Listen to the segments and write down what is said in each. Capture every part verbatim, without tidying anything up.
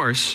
course,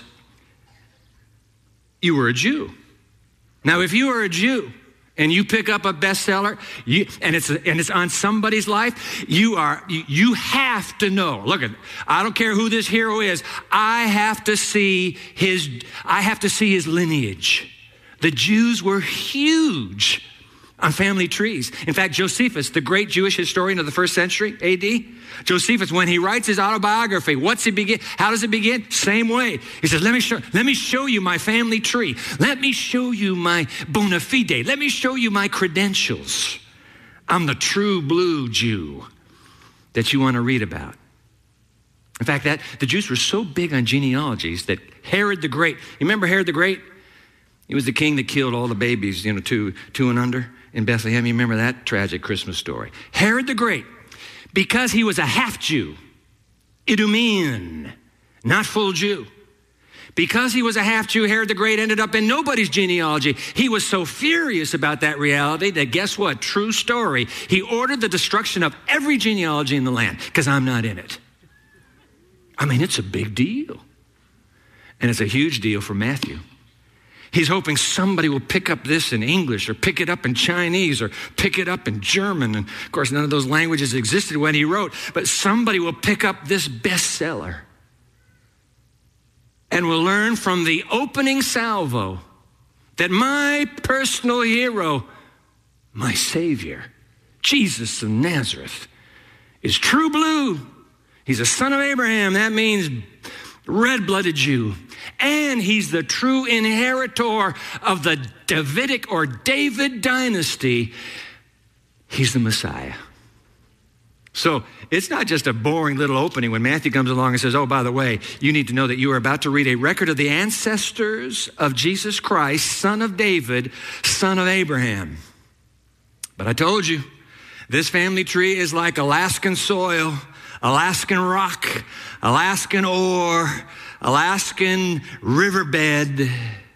you were a Jew. Now, if you are a Jew and you pick up a bestseller, you, and it's and it's on somebody's life, you are you, you have to know. Look, at I don't care who this hero is. I have to see his. I have to see his lineage. The Jews were huge on family trees. In fact, Josephus, the great Jewish historian of the first century A D, Josephus, when he writes his autobiography, what's he begin? How does it begin? Same way. He says, let me show, let me show you my family tree. Let me show you my bona fide. Let me show you my credentials. I'm the true blue Jew that you want to read about. In fact, that the Jews were so big on genealogies that Herod the Great, you remember Herod the Great? He was the king that killed all the babies, you know, two, two and under in Bethlehem. You remember that tragic Christmas story? Herod the Great, because he was a half Jew, Idumean, not full Jew. Because he was a half Jew, Herod the Great ended up in nobody's genealogy. He was so furious about that reality that guess what? True story. He ordered the destruction of every genealogy in the land because I'm not in it. I mean, it's a big deal. And it's a huge deal for Matthew. He's hoping somebody will pick up this in English or pick it up in Chinese or pick it up in German. And of course, none of those languages existed when he wrote, but somebody will pick up this bestseller and will learn from the opening salvo that my personal hero, my Savior, Jesus of Nazareth, is true blue. He's a son of Abraham. That means red-blooded Jew. And he's the true inheritor of the Davidic or David dynasty. He's the Messiah. So it's not just a boring little opening when Matthew comes along and says, oh, by the way, you need to know that you are about to read a record of the ancestors of Jesus Christ, son of David, son of Abraham. But I told you, this family tree is like Alaskan soil, Alaskan rock, Alaskan ore, Alaskan riverbed.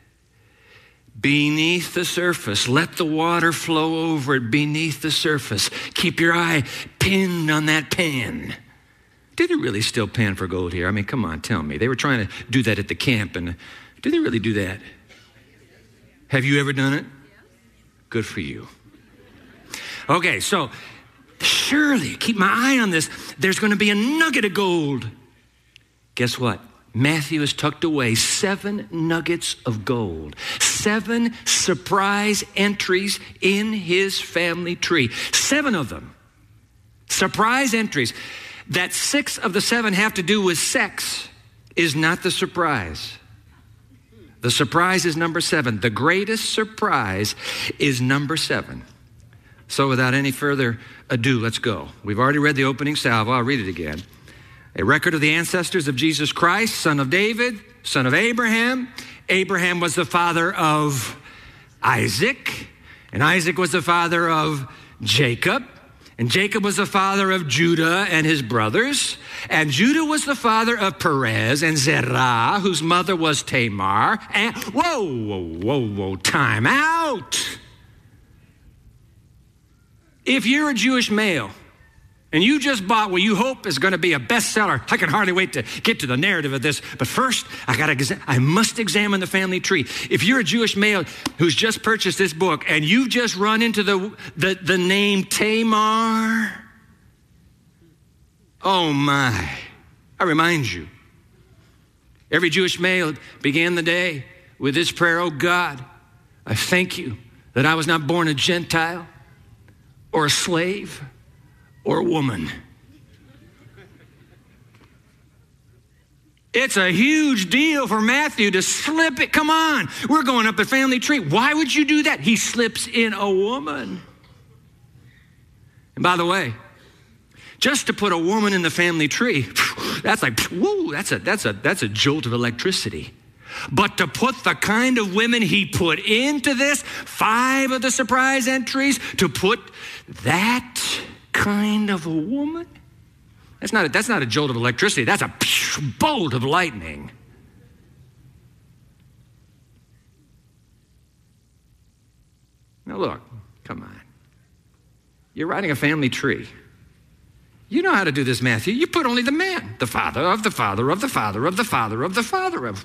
Beneath the surface, let the water flow over it beneath the surface. Keep your eye pinned on that pan. Did they really still pan for gold here? I mean, come on, tell me. They were trying to do that at the camp, and do they really do that? Have you ever done it? Good for you. Okay, so surely, keep my eye on this. There's going to be a nugget of gold. Guess what? Matthew has tucked away seven nuggets of gold, seven surprise entries in his family tree, seven of them, surprise entries. That six of the seven have to do with sex is not the surprise. The surprise is number seven. The greatest surprise is number seven. So without any further ado, let's go. We've already read the opening salvo. I'll read it again. A record of the ancestors of Jesus Christ, son of David, son of Abraham. Abraham was the father of Isaac, and Isaac was the father of Jacob, and Jacob was the father of Judah and his brothers, and Judah was the father of Perez and Zerah, whose mother was Tamar. And whoa, whoa, whoa, whoa, time out. If you're a Jewish male, and you just bought what you hope is going to be a bestseller, I can hardly wait to get to the narrative of this. But first, I got to, I must examine the family tree. If you're a Jewish male who's just purchased this book and you've just run into the, the, the name Tamar, oh my, I remind you, every Jewish male began the day with this prayer, oh God, I thank you that I was not born a Gentile or a slave or a woman. It's a huge deal for Matthew to slip it. Come on, we're going up a family tree. Why would you do that? He slips in a woman. And by the way, just to put a woman in the family tree, that's like, woo, that's a, that's a, that's a jolt of electricity. But to put the kind of women he put into this, five of the surprise entries, to put that kind of a woman, that's not a, that's not a jolt of electricity. That's a bolt of lightning. Now look, come on. You're writing a family tree. You know how to do this, Matthew. You put only the man, the father of the father of the father of the father of the father of.